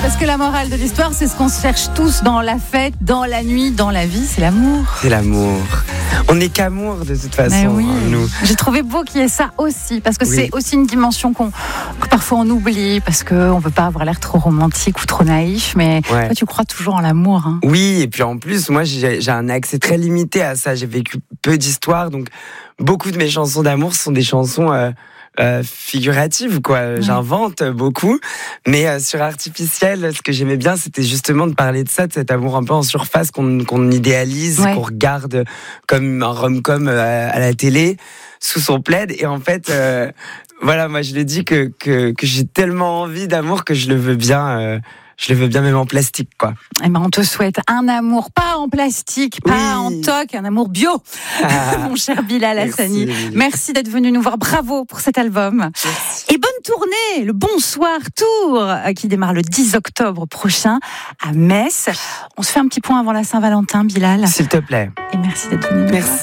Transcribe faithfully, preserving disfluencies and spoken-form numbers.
parce que la morale de l'histoire, c'est ce qu'on se cherche tous dans la fête, dans la nuit, dans la vie, c'est l'amour. C'est l'amour. On n'est qu'amour de toute façon, oui. hein, nous. J'ai trouvé beau qu'il y ait ça aussi, parce que Oui. c'est aussi une dimension qu'on, que parfois on oublie, parce qu'on ne veut pas avoir l'air trop romantique ou trop naïf, mais Ouais. toi tu crois toujours en l'amour. Hein. Oui, et puis en plus, moi j'ai, j'ai un accès très limité à ça. J'ai vécu peu d'histoires, donc beaucoup de mes chansons d'amour sont des chansons euh, euh, figuratives, quoi. Ouais. J'invente beaucoup, mais euh, sur Artificiel, ce que j'aimais bien, c'était justement de parler de ça, de cet amour un peu en surface qu'on, qu'on idéalise, ouais. qu'on regarde comme un rom-com à, à la télé, sous son plaid, et en fait... Euh, voilà, moi je le dis que, que, que j'ai tellement envie d'amour que je le veux bien... Euh, Je le veux bien même en plastique, quoi. Eh ben, on te souhaite un amour, pas en plastique, pas oui. en toc, un amour bio. Ah, mon cher Bilal Hassani. Merci, merci d'être venu nous voir. Bravo pour cet album. Merci. Et bonne tournée, le Bonsoir Tour, qui démarre le dix octobre prochain à Metz. On se fait un petit point avant la Saint-Valentin, Bilal. S'il te plaît. Et merci d'être venu nous merci. voir.